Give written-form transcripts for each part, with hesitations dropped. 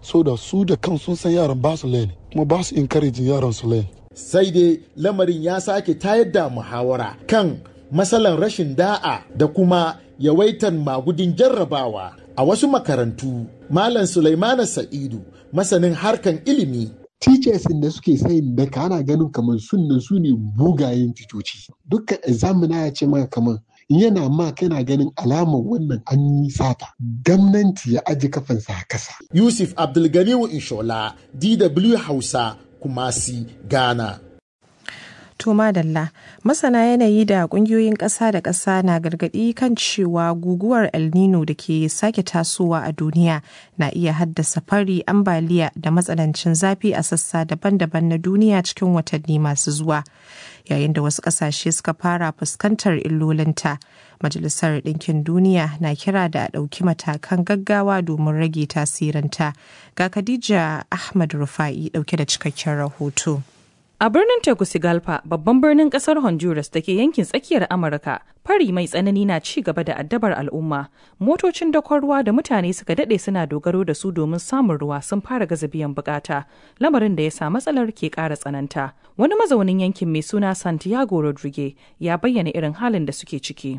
so da su da kan sun san yaran ba su leni kuma ba su encouraging yaran su leni. Sai dai lamarin ya sake tayar da muhawara kan matsalan rashin da'a da kuma yawaitan magudin jarrabawa a wasu makarantu. Malam Sulaimana Sa'idu, masanin harkan ilimi. Teachers da suke sayin da ana ganin kamar su ne bugayen titoci. Dukkan examiner ya ce maka kamar yana ma kana ganin alamar wannan an yi sata. Gwamnati ya aji kafansa a kasa. Yusuf Abdulganiyu Inshola, DW Hausa, Kumasi, Ghana. To madalla, masana yanayi da kungiyoyin ƙasa da ƙasa na gargaɗi kan cewa guguwar El Nino da ke sake tasowa a duniya na iya haddasa fari, ambaliya da matsanancin zafi a sassa daban-daban na duniya cikin watanni masu zuwa. Yayin da wasu ƙasashe suka fara fuskantar illolinta, Majalisar Ɗinkin Duniya na kira da a ɗauki matakan gaggawa domin rage tasirinta. Ga Khadija Ahmad Rufa'i ɗauke da cikakken rahoto. A birnin Tegucigalpa, babban birnin kasar Honduras da ke yankin tsakiyar Amurka, fari mai tsanani na ci gaba da addabar al'umma. Motocin dakon ruwa da mutane suka dade suna dogaro da su domin samun ruwa sun fara gaza biyan bukata, lamarin da ya sa matsalar ke ƙara tsananta. Wani mazaunin yankin mai suna Santiago Rodriguez ya bayyana irin halin da suke ciki.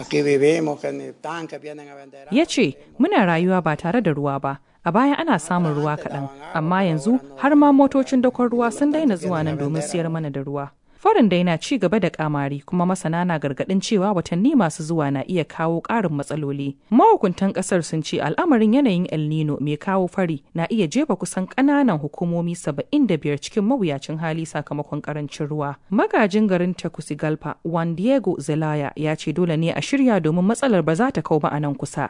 Ya ce, muna rayuwa ba tare da ruwa ba. A baya ana samun ruwa kaɗan, amma yanzu har ma motocin dakon ruwa sun daina zuwa nan domin siyar mana da ruwa. Farin dai na ci gaba da kamari kuma masana na gargaɗin cewa watanni masu zuwa na iya kawo ƙarin matsaloli. Mahukuntan ƙasar sun ce al'amarin yanayin El Nino mai kawo fari na iya jefa kusan ƙananan hukumomi 75 cikin mawuyacin hali sakamakon ƙarancin ruwa. Magajin garin Tegucigalpa, Juan Diego Zelaya, ya ce dole ne a shirya domin matsalar ba za ta kau ba a nan kusa.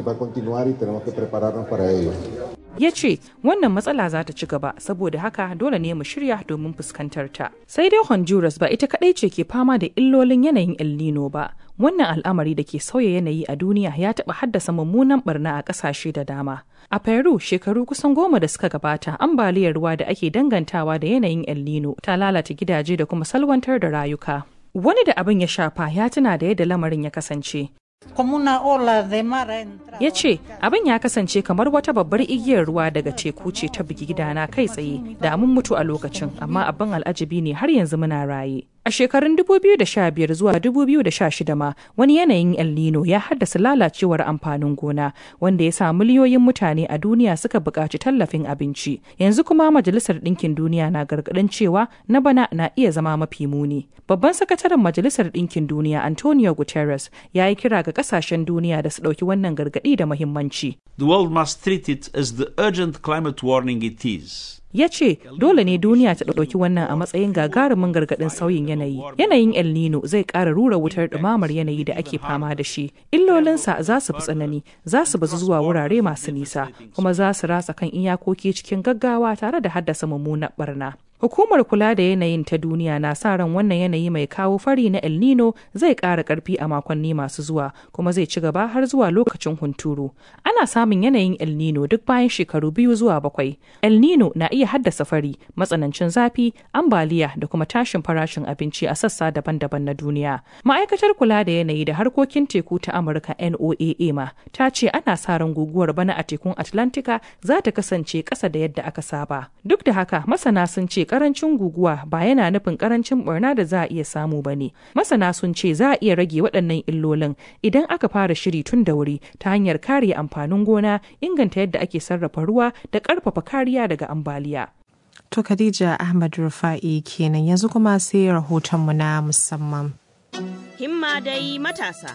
Ya ce wannan matsala za ta ci gaba, saboda haka dole ne mu shirya domin fuskantar ta. Sai dai Honduras ba ita kadai ce ke fama da illolin yanayin El Nino ba. Wannan al'amari da ke sauya yanayi a duniya ya taɓa haddasa mummunan barna a ƙasashe da dama. A Peru, shekaru kusan 10 da suka gabata, ambaliyar ruwa da ake dangantawa da yanayin El Nino ta lalata gidaje da kuma salwantar da rayuka. Wani da abin ya shafa ya tuna da yadda lamarin ya kasance. Ya ce abin ya kasance kamar wata babbar igiyar ruwa daga teku ce ta bugi gidana kai tsaye, da mun mutu a lokacin, amma abin al'ajabi ne har yanzu muna raye. A shekarun 2015 zuwa 2016 ma wani yanayin El Nino ya haddasa lalacewar amfanin gona wanda ya sa miliyoyin mutane a duniya suka buƙaci tallafin abinci. Yanzu kuma Majalisar Ɗinkin Duniya na gargaɗin cewa na bana na iya zama mafi muni. Babban sakataren Majalisar Ɗinkin Duniya Antonio Guterres ya yi kira ga ƙasashen duniya da su ɗauki wannan gargaɗi da muhimmanci. The world must treat it as the urgent climate warning it is. Ya ce dole ne duniya ta ɗauki wannan a matsayin gagarumin gargaɗin sauyin yanayi. Yanayin El Nino zai ƙara rura wutar ɗumamar yanayi da ake fama da shi. Illolinsa za su fi tsanani, za su bazu zuwa wurare masu nisa, kuma za su ratsa kan iyakoki cikin gaggawa tare da haddasa mummunar barna. Hukumar kula da yanayin ta duniya na sa ran wannan yanayi mai kawo fari na El Nino zai ƙara ƙarfi a makonni masu zuwa, kuma zai ci gaba har zuwa lokacin hunturu. Ana samun yanayin El Nino duk bayan shekaru 2 zuwa 7. El Nino na iya haddasa fari, matsanancin zafi, ambaliya da kuma tashin farashin abinci a sassa daban-daban na duniya. Ma'aikatar kula da yanayi da harkokin teku ta Amurka NOAA ma ta ce ana sa ran guguwar bana a tekun Atlantika za ta kasance ƙasa da yadda aka saba. Duk da haka, masana sun ce karancin guguwa ba yana nufin karancin barna da za a iya samu ba ne. Masana sun ce za a iya rage waɗannan illolin idan aka fara shiri tun da wuri ta hanyar kare amfanin gona, inganta yadda ake sarrafa ruwa da ƙarfafa kariya daga ambaliya. To Khadija Ahmad Rufa'i kenan, yanzu kuma sai rahotonmu na musamman. Himma dai matasa.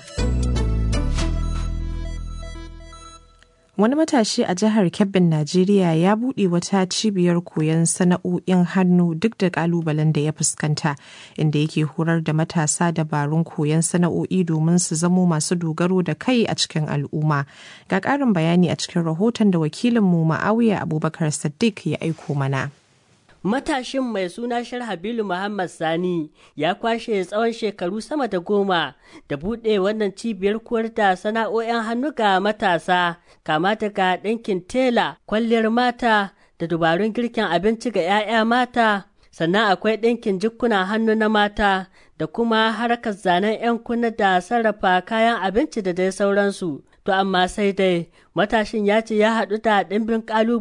Wani matashi a jihar Kebbin, Najeriya ya buɗe wata cibiyar koyon sana'o'in hannu duk da ƙalubalen da ya fuskanta, inda yake horar da matasa dabarun koyon sana'o'i domin su zamo masu dogaro da kai a cikin al'umma. Ga ƙarin bayani a cikin rahoton da wakilinmu Ma'awiya Abubakar Saddiq ya aiko mana. Matashin mai suna Sharhabilu Muhammad Sani ya kwashe tsawon shekaru sama da 10 da buɗe wannan cibiyar koyar da sana'o'in hannu ga matasa, kama daga ɗinkin tela, kwalliyar mata da dubarun girkin abinci ga 'ya'ya mata. Sannan akwai ɗinkin jikunan hannu na mata da kuma harkar zanen 'yan kunna da sarrafa kayan abinci da dai sauransu. To amma sai dai matashin ya ce ya haɗu da ɗimbin ƙalubale